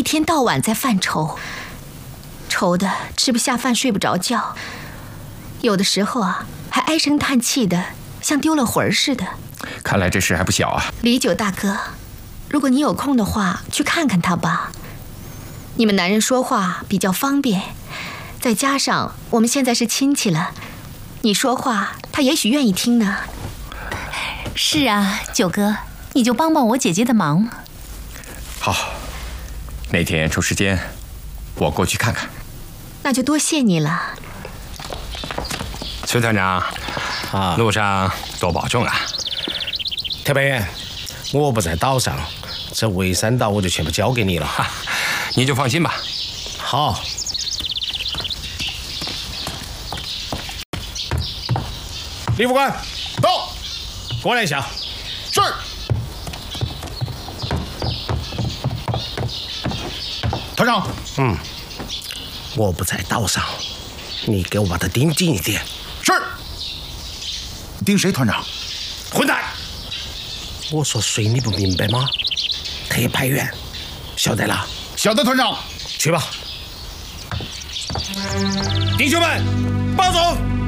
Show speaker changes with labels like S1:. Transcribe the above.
S1: 天到晚在犯愁，愁得吃不下饭睡不着觉，有的时候啊还唉声叹气的，像丢了魂儿似的。
S2: 看来这事还不小啊。
S1: 李九大哥，如果你有空的话，去看看他吧。你们男人说话比较方便，再加上我们现在是亲戚了，你说话他也许愿意听呢。
S3: 是啊，九哥，你就帮帮我姐姐的忙。
S2: 好，哪天抽时间，我过去看看。
S1: 那就多谢你了。
S4: 崔团长，路上多保重啊。
S5: 特派员，我不在岛上，这围山岛我就全部交给你了。
S4: 你就放心吧。
S5: 好。李副官，
S6: 到。
S5: 过来一下。
S6: 是。团长。
S5: 我不在岛上，你给我把他盯紧一点。
S6: 是。盯谁，团长？
S5: 混蛋！我说谁你不明白吗？特派员，晓得了。
S6: 晓得，团长。
S5: 去吧。弟兄们，保重。